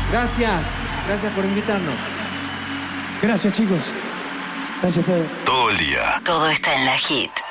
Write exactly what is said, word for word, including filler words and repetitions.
Gracias, gracias por invitarnos. Gracias, chicos. Gracias, Fede. Todo el día. Todo está en La Hit.